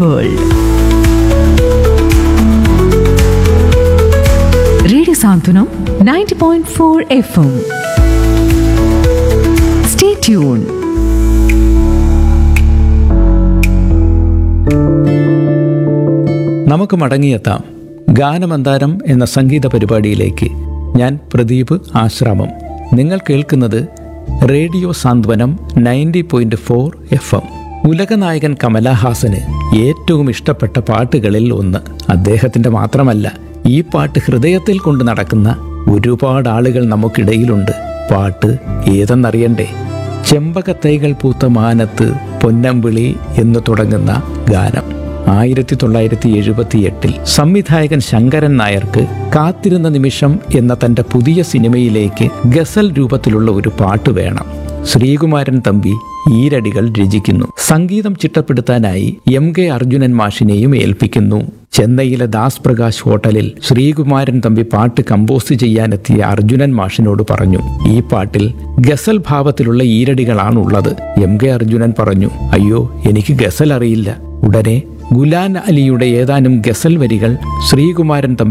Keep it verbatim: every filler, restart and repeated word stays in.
World. Radio സാന്ത്വനം ninety point four F M. Stay tune. നമുക്ക് മടങ്ങിയെത്താം ഗാനമന്താരം എന്ന സംഗീത പരിപാടിയിലേക്ക്. ഞാൻ പ്രദീപ് ആശ്രാമം. നിങ്ങൾ കേൾക്കുന്നത് റേഡിയോ സാന്ത്വനം ninety point four F M. ഉലകനായകൻ കമലഹാസന് ഏറ്റവും ഇഷ്ടപ്പെട്ട പാട്ടുകളിൽ ഒന്ന്. അദ്ദേഹത്തിൻ്റെ മാത്രമല്ല, ഈ പാട്ട് ഹൃദയത്തിൽ കൊണ്ട് നടക്കുന്ന ഒരുപാട് ആളുകൾ നമുക്കിടയിലുണ്ട്. പാട്ട് ഏതെന്നറിയണ്ടേ? ചെമ്പകത്തൈകൾ പൂത്ത മാനത്ത് പൊന്നമ്പിളി എന്ന് തുടങ്ങുന്ന ഗാനം ആയിരത്തി തൊള്ളായിരത്തി എഴുപത്തി എട്ടിൽ സംവിധായകൻ ശങ്കരൻ നായർക്ക് കാത്തിരുന്ന നിമിഷം എന്ന തൻ്റെ പുതിയ സിനിമയിലേക്ക് ഗസൽ രൂപത്തിലുള്ള ഒരു പാട്ട് വേണം. ശ്രീകുമാരൻ തമ്പി ഈരടികൾ രചിക്കുന്നു. സംഗീതം ചിട്ടപ്പെടുത്താനായി എം കെ അർജുനൻ മാഷിനെയും ഏൽപ്പിക്കുന്നു. ചെന്നൈയിലെ ദാസ് പ്രകാശ് ഹോട്ടലിൽ ശ്രീകുമാരൻ തമ്പി പാട്ട് കമ്പോസ് ചെയ്യാനെത്തിയ അർജുനൻ മാഷിനോട് പറഞ്ഞു, ഈ പാട്ടിൽ ഗസൽ ഭാവത്തിലുള്ള ഈരടികളാണുള്ളത്. എം കെ അർജുനൻ പറഞ്ഞു, അയ്യോ, എനിക്ക് ഗസൽ അറിയില്ല. ഉടനെ ഗുലാൻ അലിയുടെ ഏതാനും ഗസൽ വരികൾ ശ്രീകുമാരൻ തമ്പി